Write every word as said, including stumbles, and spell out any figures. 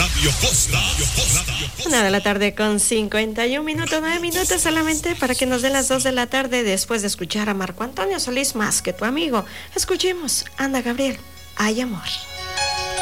Radio Costa. Radio Costa. Una de la tarde con cincuenta y un minutos, nueve minutos solamente para que nos den las dos de la tarde después de escuchar a Marco Antonio Solís, Más que tu amigo. Escuchemos, anda Gabriel, hay amor.